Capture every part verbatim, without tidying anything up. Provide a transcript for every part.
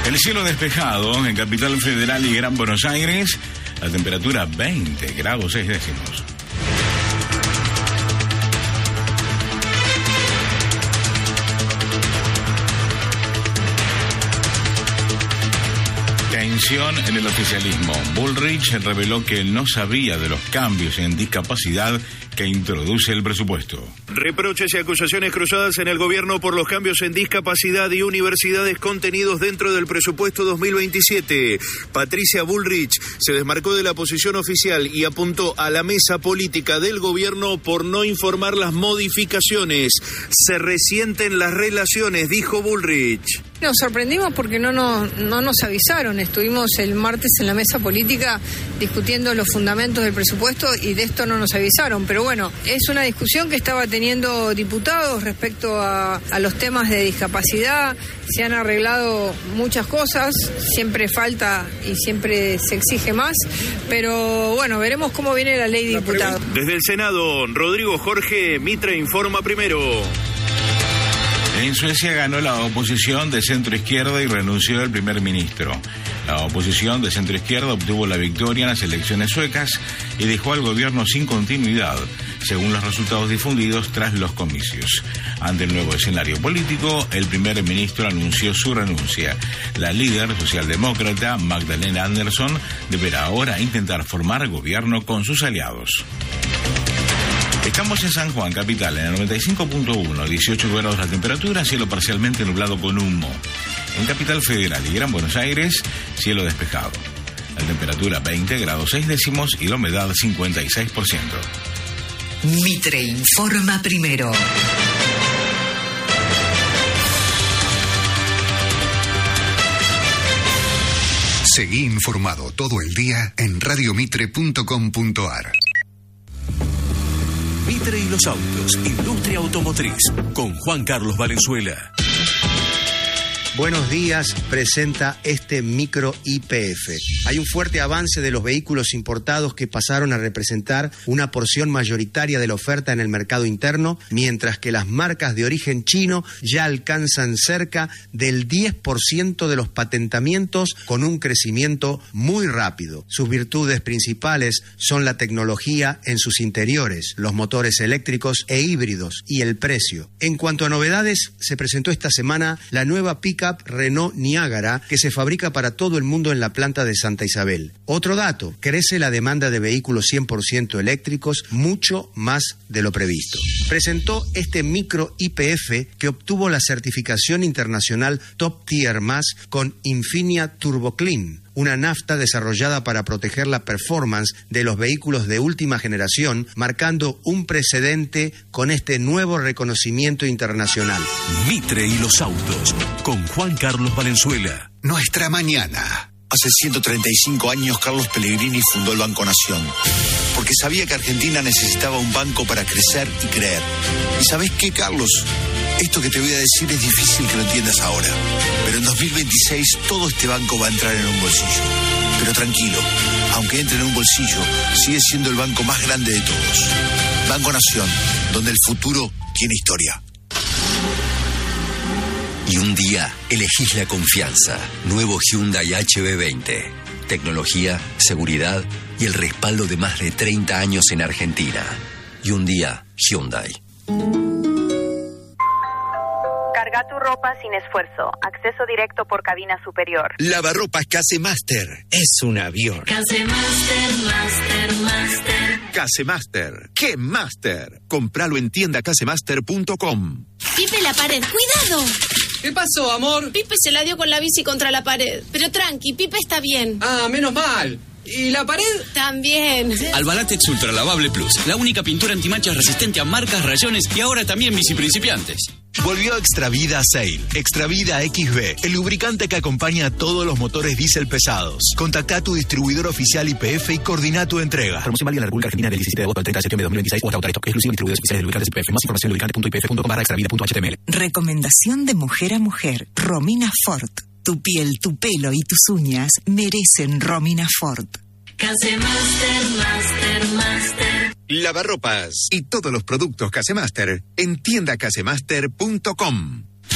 El cielo despejado en Capital Federal y Gran Buenos Aires, la temperatura veinte grados seis décimos. Tensión en el oficialismo. Bullrich reveló que no sabía de los cambios en discapacidad que introduce el presupuesto. Reproches y acusaciones cruzadas en el gobierno por los cambios en discapacidad y universidades contenidos dentro del presupuesto dos mil veintisiete. Patricia Bullrich se desmarcó de la posición oficial y apuntó a la mesa política del gobierno por no informar las modificaciones. Se resienten las relaciones, dijo Bullrich. Nos sorprendimos porque no nos, no nos avisaron. Estuvimos el martes en la mesa política discutiendo los fundamentos del presupuesto y de esto no nos avisaron. Pero bueno, es una discusión que estaba teniendo diputados respecto a, a los temas de discapacidad. Se han arreglado muchas cosas, siempre falta y siempre se exige más. Pero bueno, veremos cómo viene la ley de diputados. Desde el Senado, Rodrigo Jorge, Mitre informa primero. En Suecia ganó la oposición de centro-izquierda y renunció el primer ministro. La oposición de centro-izquierda obtuvo la victoria en las elecciones suecas y dejó al gobierno sin continuidad, según los resultados difundidos tras los comicios. Ante el nuevo escenario político, el primer ministro anunció su renuncia. La líder socialdemócrata, Magdalena Andersson, deberá ahora intentar formar gobierno con sus aliados. Estamos en San Juan, capital, en el noventa y cinco punto uno, dieciocho grados la temperatura, cielo parcialmente nublado con humo. En Capital Federal y Gran Buenos Aires, cielo despejado. La temperatura veinte grados seis décimos y la humedad cincuenta y seis por ciento. Mitre informa primero. Seguí informado todo el día en radio mitre punto com punto a r. Mitre y los autos, industria automotriz, con Juan Carlos Valenzuela. Buenos días, presenta este micro I P F. Hay un fuerte avance de los vehículos importados que pasaron a representar una porción mayoritaria de la oferta en el mercado interno, mientras que las marcas de origen chino ya alcanzan cerca del diez por ciento de los patentamientos, con un crecimiento muy rápido. Sus virtudes principales son la tecnología en sus interiores, los motores eléctricos e híbridos y el precio. En cuanto a novedades, se presentó esta semana la nueva pick Renault Niágara, que se fabrica para todo el mundo en la planta de Santa Isabel. Otro dato, crece la demanda de vehículos cien por ciento eléctricos mucho más de lo previsto. Presentó este micro I P F que obtuvo la certificación internacional Top Tier Más con Infinia Turbo Clean, una nafta desarrollada para proteger la performance de los vehículos de última generación, marcando un precedente con este nuevo reconocimiento internacional. Mitre y los autos, con Juan Carlos Valenzuela. Nuestra mañana. Hace ciento treinta y cinco años Carlos Pellegrini fundó el Banco Nación, porque sabía que Argentina necesitaba un banco para crecer y creer. ¿Y sabés qué, Carlos? Esto que te voy a decir es difícil que lo entiendas ahora, pero en dos mil veintiséis todo este banco va a entrar en un bolsillo. Pero tranquilo, aunque entre en un bolsillo, sigue siendo el banco más grande de todos. Banco Nación, donde el futuro tiene historia. Y un día elegís la confianza. Nuevo Hyundai H B veinte. Tecnología, seguridad y el respaldo de más de treinta años en Argentina. Y un día, Hyundai. Carga tu ropa sin esfuerzo. Acceso directo por cabina superior. Lavarropas Casemaster. Es un avión. Casemaster, Master, Master. Casemaster. ¡Qué Master! Compralo en tienda casemaster punto com. Pipe, la pared. ¡Cuidado! ¿Qué pasó, amor? Pipe se la dio con la bici contra la pared. Pero tranqui, Pipe está bien. Ah, menos mal. ¿Y la pared? También. Albalatex Ultra Lavable Plus. La única pintura antimanchas resistente a marcas, rayones y ahora también bici principiantes. Volvió Extravida Sail. Extravida X B, el lubricante que acompaña a todos los motores diésel pesados. Contacta a tu distribuidor oficial I P F y coordina tu entrega. Promoción válida en la República Argentina del diecisiete de agosto al treinta de septiembre de dos mil veintiséis o hasta agotar stock. Exclusivo distribuidores oficiales de lubricantes I P F. Más información en lubricante punto i p f punto com barra extravida punto h t m l. Recomendación de mujer a mujer. Romina Ford. Tu piel, tu pelo y tus uñas merecen Romina Ford. Casemaster, Master, Master. Lavarropas y todos los productos Casemaster en tienda casemaster punto com.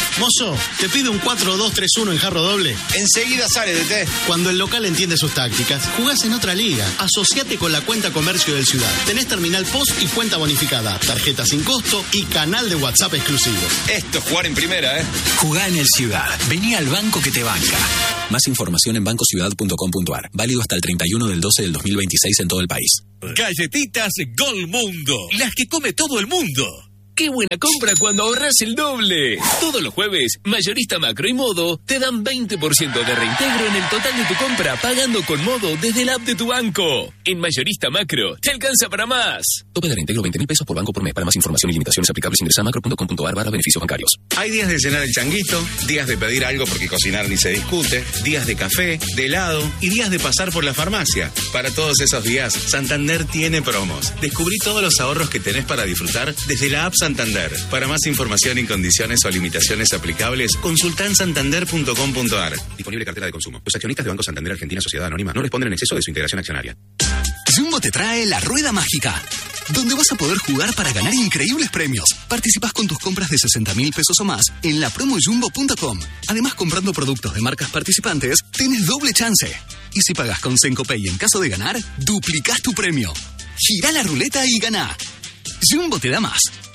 Mozo, ¿te pide un cuatro dos tres uno en jarro doble? Enseguida sale, D T. Cuando el local entiende sus tácticas, jugás en otra liga. Asociate con la cuenta comercio del Ciudad. Tenés terminal post y cuenta bonificada, tarjeta sin costo y canal de WhatsApp exclusivo. Esto es jugar en primera, ¿eh? Jugá en el Ciudad. Vení al banco que te banca. Más información en banco ciudad punto com punto a r. Válido hasta el treinta y uno del doce del dos mil veintiséis en todo el país. Galletitas Golmundo. Las que come todo el mundo. ¡Qué buena compra cuando ahorras el doble! Todos los jueves, Mayorista Macro y Modo te dan veinte por ciento de reintegro en el total de tu compra pagando con Modo desde la app de tu banco. En Mayorista Macro, te alcanza para más. Tope de reintegro veinte mil pesos por banco por mes. Para más información y limitaciones aplicables ingresa a macro punto com punto a r barra beneficios bancarios. Hay días de llenar el changuito, días de pedir algo porque cocinar ni se discute, días de café, de helado y días de pasar por la farmacia. Para todos esos días, Santander tiene promos. Descubrí todos los ahorros que tenés para disfrutar desde la app Santander. Para más información y condiciones o limitaciones aplicables, consulta en santander punto com punto a r. Disponible cartera de consumo. Los accionistas de Banco Santander Argentina Sociedad Anónima no responden en exceso de su integración accionaria. Jumbo te trae la Rueda Mágica, donde vas a poder jugar para ganar increíbles premios. Participás con tus compras de sesenta mil pesos o más en la promo jumbo punto com. Además, comprando productos de marcas participantes, tenés doble chance. Y si pagás con Sencopay en caso de ganar, duplicás tu premio. Girá la ruleta y ganá. Jumbo te da más.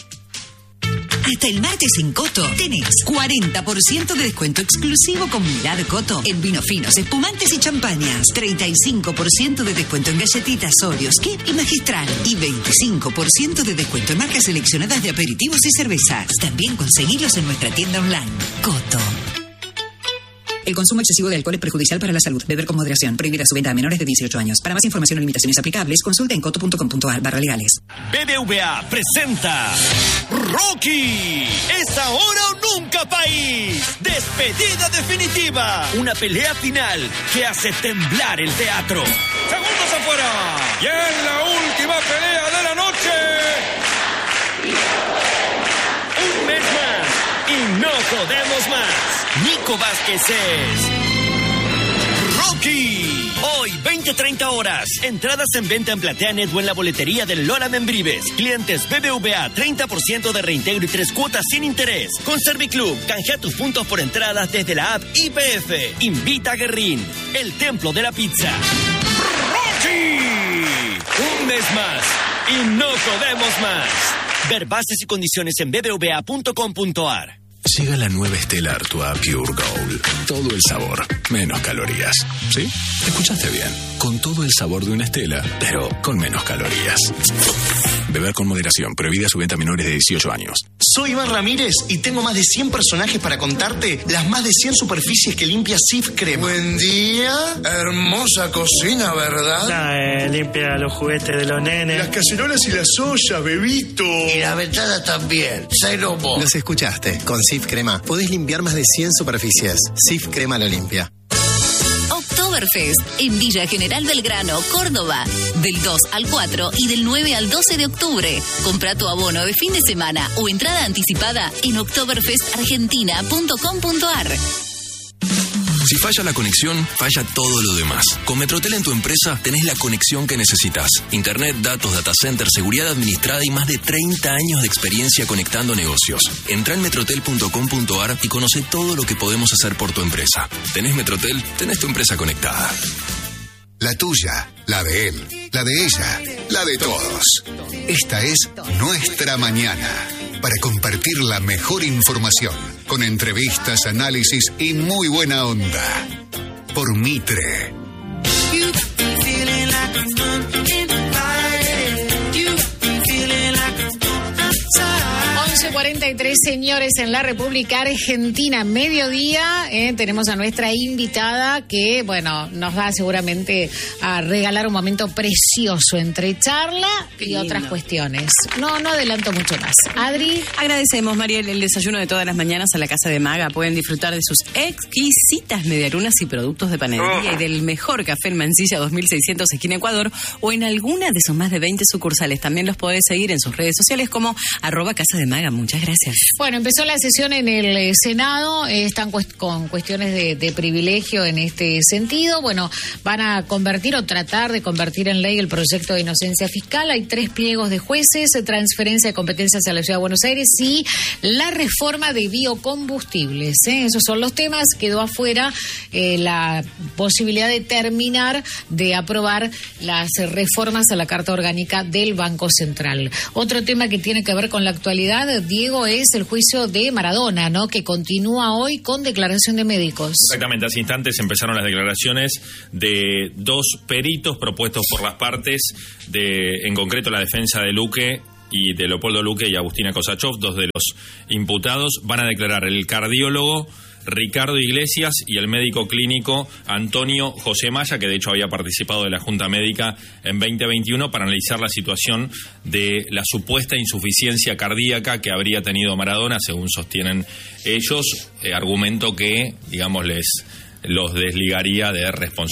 Hasta el martes en Coto tenés cuarenta por ciento de descuento exclusivo con Milad Coto en vinos finos, espumantes y champañas. treinta y cinco por ciento de descuento en galletitas, Oreos, Kip y Magistral. Y veinticinco por ciento de descuento en marcas seleccionadas de aperitivos y cervezas. También conseguilos en nuestra tienda online. Coto. El consumo excesivo de alcohol es perjudicial para la salud. Beber con moderación. Prohibida su venta a menores de dieciocho años. Para más información o limitaciones aplicables, consulta en coto punto com punto a r barra legales. B B V A presenta Rocky. Es ahora o nunca, país. Despedida definitiva. Una pelea final que hace temblar el teatro. Segundos afuera. Y en la última pelea de la noche. Un mes más. Y no podemos más. Nico Vázquez es Rocky. Hoy, veinte treinta horas. Entradas en venta en PlateaNet o en la boletería del Lola Membrives. Clientes B B V A, treinta por ciento de reintegro y tres cuotas sin interés. Con Serviclub, canjea tus puntos por entradas desde la app I P F. Invita a Guerrín, el templo de la pizza. ¡Rocky! Un mes más. Y no podemos más. Ver bases y condiciones en b b v a punto com punto a r. Llega la nueva Stella Artois Pure Gold. Todo el sabor, menos calorías. ¿Sí? Escuchaste bien. Con todo el sabor de una Stella, pero con menos calorías. Beber con moderación. Prohibida su venta a menores de dieciocho años. Soy Iván Ramírez y tengo más de cien personajes para contarte las más de cien superficies que limpia Cif Crema. Buen día. Hermosa cocina, ¿verdad? La, eh, limpia los juguetes de los nenes. Las cacerolas y las ollas, bebito. Y la ventana también. Cero mo. Los escuchaste. Con Cif Crema podés limpiar más de cien superficies. Cif Crema lo limpia. Oktoberfest en Villa General Belgrano, Córdoba. Del dos al cuatro y del nueve al doce de octubre. Compra tu abono de fin de semana o entrada anticipada en oktoberfest argentina punto com punto a r. Si falla la conexión, falla todo lo demás. Con Metrotel en tu empresa tenés la conexión que necesitas. Internet, datos, data center, seguridad administrada y más de treinta años de experiencia conectando negocios. Entrá en metrotel punto com punto a r y conoce todo lo que podemos hacer por tu empresa. ¿Tenés Metrotel? Tenés tu empresa conectada. La tuya, la de él, la de ella, la de todos. Esta es Nuestra Mañana. Para compartir la mejor información, con entrevistas, análisis y muy buena onda. Por Mitre. once cuarenta y tres, señores, en la República Argentina, mediodía, eh, tenemos a nuestra invitada que, bueno, nos va seguramente a regalar un momento precioso entre charla y otras cuestiones. No, no adelanto mucho más. Adri. Agradecemos, Mariel, el desayuno de todas las mañanas a la Casa de Maga. Pueden disfrutar de sus exquisitas medialunas y productos de panadería y del mejor café en Mansilla dos mil seiscientos, esquina Ecuador, o en alguna de sus más de veinte sucursales. También los podés seguir en sus redes sociales como arroba Casa de Maga. Muchas gracias. Gracias. Bueno, empezó la sesión en el eh, Senado, eh, están cuest- con cuestiones de, de privilegio en este sentido. Bueno, van a convertir o tratar de convertir en ley el proyecto de inocencia fiscal. Hay tres pliegos de jueces, transferencia de competencias a la Ciudad de Buenos Aires y la reforma de biocombustibles. ¿eh? Esos son los temas. Quedó afuera eh, la posibilidad de terminar de aprobar las reformas a la Carta Orgánica del Banco Central. Otro tema que tiene que ver con la actualidad, Diego, es el juicio de Maradona, ¿no? Que continúa hoy con declaración de médicos. Exactamente, hace instantes empezaron las declaraciones de dos peritos propuestos por las partes, de, en concreto la defensa de Luque y de Leopoldo Luque y Agustina Kosachov, dos de los imputados. Van a declarar el cardiólogo Ricardo Iglesias y el médico clínico Antonio José Maya, que de hecho había participado de la Junta Médica en veinte veintiuno para analizar la situación de la supuesta insuficiencia cardíaca que habría tenido Maradona, según sostienen ellos, eh, argumento que, digamos, les los desligaría de responsabilidad.